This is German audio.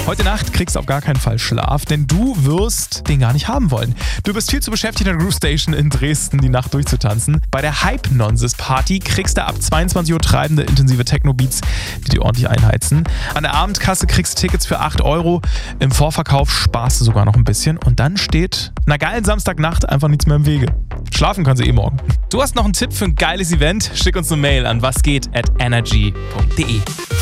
Heute Nacht kriegst du auf gar keinen Fall Schlaf, denn du wirst den gar nicht haben wollen. Du bist viel zu beschäftigt, in der Groove Station in Dresden die Nacht durchzutanzen. Bei der Hypnonsis Party kriegst du ab 22 Uhr treibende, intensive Techno-Beats, die dir ordentlich einheizen. An der Abendkasse kriegst du Tickets für 8 Euro. Im Vorverkauf sparst du sogar noch ein bisschen. Und dann steht einer geilen Samstagnacht einfach nichts mehr im Wege. Schlafen kannst du morgen. Du hast noch einen Tipp für ein geiles Event? Schick uns eine Mail an wasgeht@energy.de.